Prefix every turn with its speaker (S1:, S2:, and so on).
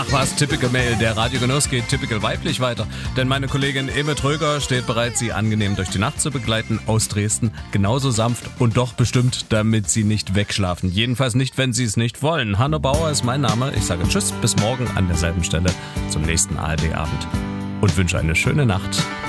S1: Ach was, Typical Mail. Der Radiogenuss geht typical weiblich weiter. Denn meine Kollegin Emme Tröger steht bereit, Sie angenehm durch die Nacht zu begleiten. Aus Dresden. Genauso sanft und doch bestimmt, damit Sie nicht wegschlafen. Jedenfalls nicht, wenn Sie es nicht wollen. Hanno Bauer ist mein Name. Ich sage Tschüss, bis morgen an derselben Stelle zum nächsten ARD-Abend. Und wünsche eine schöne Nacht.